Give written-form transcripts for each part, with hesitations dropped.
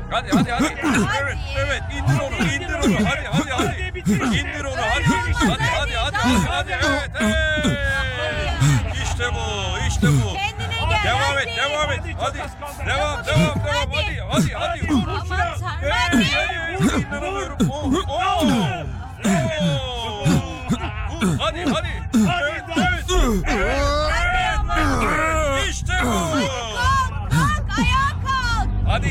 Hadi. Evet. İndir onu. Hadi. İndir onu. Hadi. Evet. İşte bu. Kendine gel. Devam et. Hadi. Devam. Hadi. Vur. Aman tanrım, Evet, hadi. İnanamıyorum. Vur. Hadi. Evet. İşte bu. Kalk, ayağa kalk. Hadi.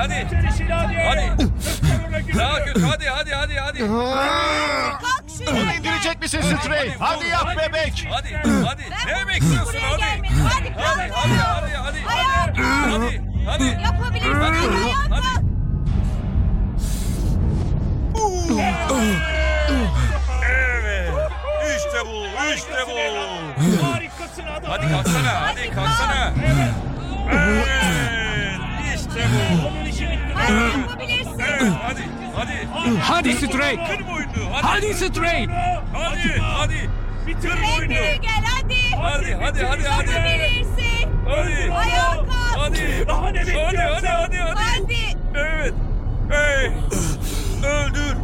Daha kötü. Hadi. Kalk Onu şuraya. indirecek misin Stray? Hadi yap bebek. Hadi. Ne bekliyorsun? Buraya Hadi. gelmedin. Hadi kalk. Ayağa kalk. Hadi. Yapabilirsin. Ayağa kalk. Evet. İşte bu. Harikasın adam. Hadi kalksana. Evet. İşte bu. Onun işi bitti. Hadi yapabilirsin. Evet. Hadi. Hadi Stray. Kır boynunu. Hadi Stray. Hadi. Bitir Kır oyunu. boynunu. Gel hadi. Hadi. Yapabilirsin. Hadi. Ayağa kalk. Hadi. Daha ne bekliyorsun? Hadi. Hadi. Evet. Hey. Öldür.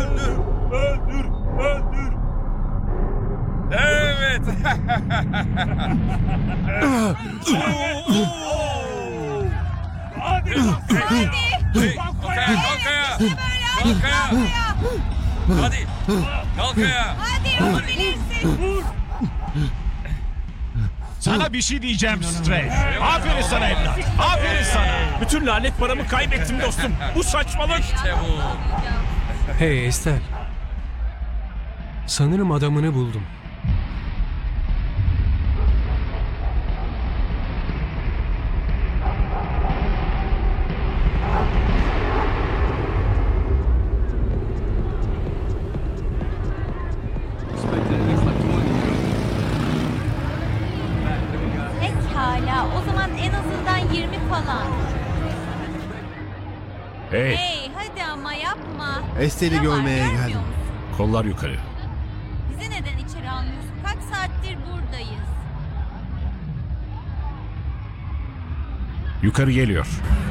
Evet. Hadi. Hadi. Hey, kalk ayağa. Hadi. Kalk ayağa. Hadi yapabilirsin. Vur. Sana bir şey diyeceğim Stray. Aferin sana evlat. Aferin sana. Bütün lanet paramı kaybettim dostum. Bu saçmalık. İşte bu. Hey Esther. Sanırım adamını buldum. Pekala. O zaman en azından 20 falan. Hey, Hey hadi ama yapma. Esther'i Ne var, görmeye görmüyor geldim. musun? kollar yukarı. Bizi neden içeri almıyorsun? Kaç saattir buradayız. Yukarı geliyor.